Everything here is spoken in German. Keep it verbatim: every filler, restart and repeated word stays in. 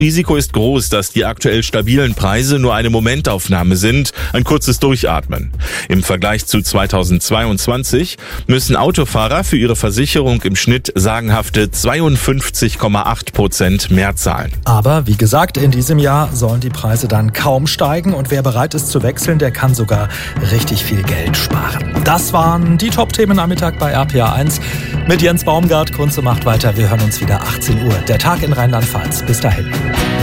Risiko ist groß, dass die aktuell stabilen Preise nur eine Momentaufnahme sind, ein kurzes Durchatmen. Im Vergleich zu zweitausendzweiundzwanzig müssen Autofahrer für ihre Versicherung im Schnitt sagenhafte zweiundfünfzig Komma acht Prozent mehr zahlen. Aber wie gesagt, in diesem Jahr sollen die Preise dann kaum steigen und wer bereit ist zu wechseln, der kann sogar richtig viel Geld sparen. Das waren die Top-Themen am Mittag bei R P R eins mit Jens Baumgart. Kunze macht weiter. Wir hören uns wieder achtzehn Uhr. Der Tag in Rheinland-Pfalz. Bis dahin.